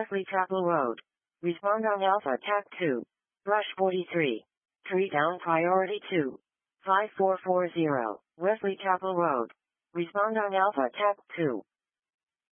Wesley Chapel Road. Respond on Alpha TAC 2. Brush 43. Tree down priority 2. 5440. Wesley Chapel Road. Respond on Alpha TAC 2.